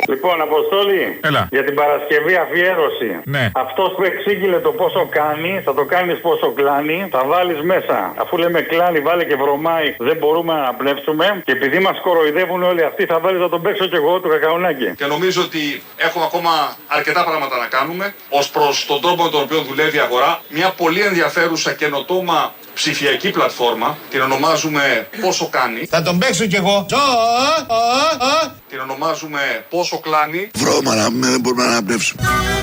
Λοιπόν, Αποστόλη, Έλα. για την Παρασκευή αφιέρωση. Ναι. Αυτός που εξήγηλε το πόσο κάνει, θα το κάνεις πόσο κλάνει, θα βάλεις μέσα. Αφού λέμε κλάνει, βάλε και βρωμάει, δεν μπορούμε να αναπνεύσουμε. Και επειδή μας κοροϊδεύουν όλοι αυτοί, θα βάλεις να τον παίξω κι εγώ του Κακαουνάκη. Και νομίζω ότι έχουμε ακόμα αρκετά πράγματα να κάνουμε ως προς τον τρόπο με τον οποίο δουλεύει η αγορά. Μια πολύ ενδιαφέρουσα καινοτόμα ψηφιακή πλατφόρμα, την ονομάζουμε Πόσο Κάνει. Θα τον παίξω κι εγώ. Την ονομάζουμε Πόσο Κλάνει. Βρώμα να μην μπορούμε να αναπνεύσουμε.